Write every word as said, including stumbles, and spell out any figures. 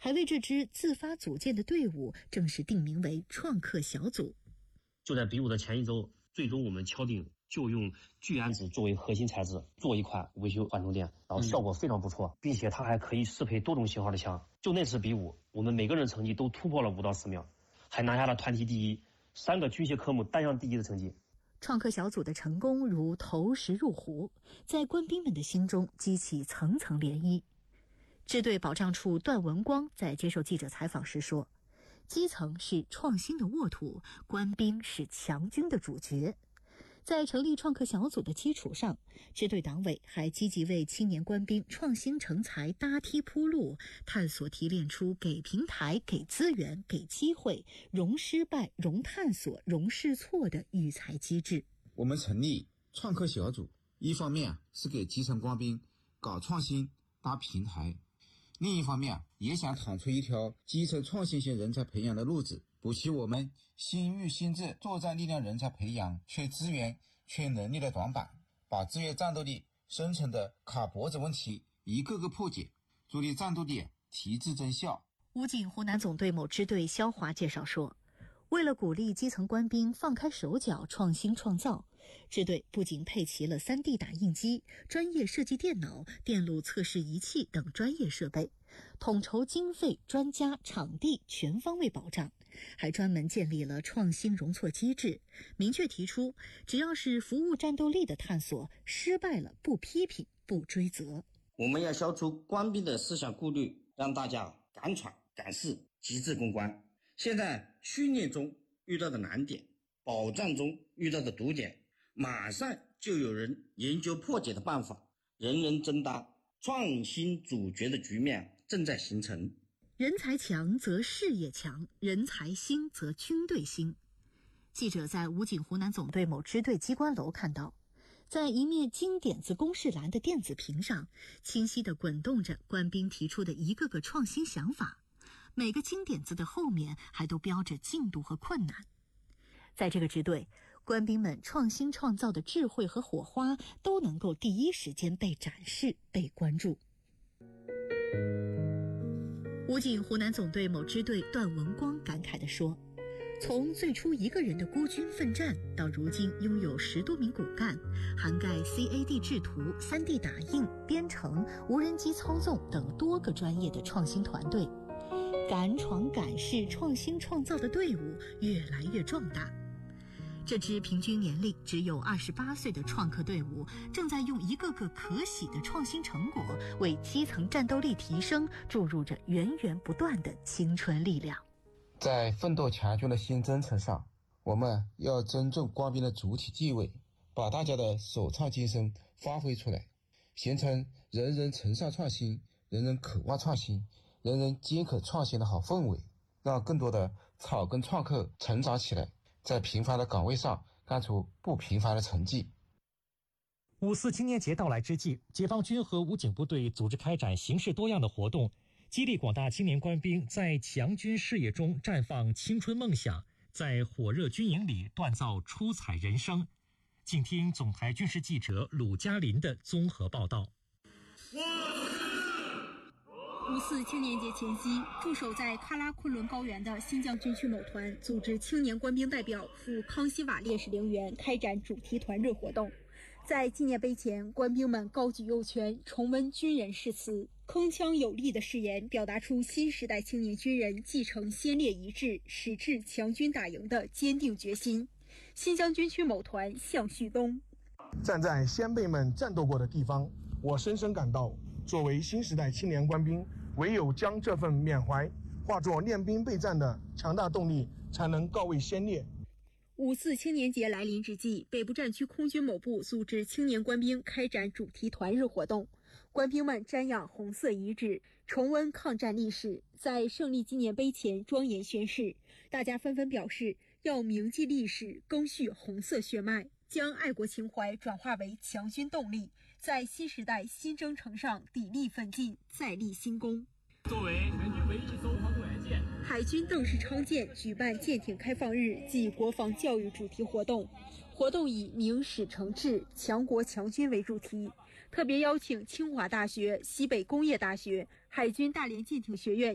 还为这支自发组建的队伍正式定名为创客小组。 就在比武的前一周，最终我们敲定就用聚氨酯作为核心材质做一款维修缓冲垫，然后效果非常不错，并且它还可以适配多种型号的枪。就那次比武，我们每个人成绩都突破了五到十秒，还拿下了团体第一，三个军械科目单项第一的成绩。 创客小组的成功如投石入湖，在官兵们的心中激起层层涟漪。支队保障处段文光在接受记者采访时说，基层是创新的沃土，官兵是强军的主角。在成立创客小组的基础上，支队党委还积极为青年官兵创新成才搭梯铺路，探索提炼出给平台、给资源、给机会、容失败、容探索、容试错的育才机制。 我们成立创客小组，一方面是给基层官兵搞创新搭平台，另一方面也想闯出一条基层创新型人才培养的路子，补齐我们新育新制作战力量人才培养缺资源缺能力的短板，把制约战斗力深层的卡脖子问题一个个破解，助力战斗力提质增效。 武警湖南总队某支队肖华介绍说，为了鼓励基层官兵放开手脚创新创造，支队不仅配齐了 三 D 打印机、专业设计电脑、电路测试仪器等专业设备，统筹经费、专家、场地全方位保障，还专门建立了创新容错机制，明确提出只要是服务战斗力的探索，失败了不批评不追责。 我们要消除官兵的思想顾虑，让大家敢闯敢试，极致攻关。现在训练中遇到的难点，保障中遇到的堵点，马上就有人研究破解的办法，人人争当，创新主角的局面正在形成。 人才强则事业强，人才兴则军队兴。记者在武警湖南总队某支队机关楼看到，在一面金点子公示栏的电子屏上，清晰地滚动着官兵提出的一个个创新想法，每个金点子的后面还都标着进度和困难。在这个支队，官兵们创新创造的智慧和火花都能够第一时间被展示、被关注。武警湖南总队某支队段文光感慨地说，从最初一个人的孤军奋战，到如今拥有十多名骨干，涵盖 C A D 制图、三 D 打印、编程、无人机操纵等多个专业的创新团队，敢闯敢试、创新创造的队伍越来越壮大。这支平均年龄只有二十八岁的创客队伍，正在用一个个可喜的创新成果，为基层战斗力提升注入着源源不断的青春力量。 在奋斗强军的新征程上，我们要尊重官兵的主体地位，把大家的首创精神发挥出来，形成人人崇尚创新、人人渴望创新、人人皆可创新的好氛围，让更多的草根创客成长起来，在平凡的岗位上干出不平凡的成绩。 五四青年节到来之际，解放军和武警部队组织开展形式多样的活动，激励广大青年官兵在强军事业中绽放青春梦想，在火热军营里锻造出彩人生。请听总台军事记者鲁嘉林的综合报道。 五四青年节前夕，驻守在喀拉昆仑高原的新疆军区某团组织青年官兵代表赴康熙瓦烈士陵园开展主题团日活动。在纪念碑前，官兵们高举右拳，重温军人誓词，铿锵有力的誓言表达出新时代青年军人继承先烈遗志，矢志强军打赢的坚定决心。新疆军区某团向旭东： 站在先辈们战斗过的地方，我深深感到，作为新时代青年官兵，唯有将这份缅怀化作练兵备战的强大动力，才能告慰先烈。 五四青年节来临之际，北部战区空军某部组织青年官兵开展主题团日活动，官兵们瞻仰红色遗址，重温抗战历史，在胜利纪念碑前庄严宣誓。大家纷纷表示要铭记历史，赓续红色血脉，将爱国情怀转化为强军动力，在新时代新征程上砥砺奋进，再立新功。 作为全军唯一艘航空母舰， 海军邓氏昌舰举办舰艇开放日暨国防教育主题活动，活动以明史承志、强国强军为主题，特别邀请清华大学、西北工业大学、海军大连舰艇学院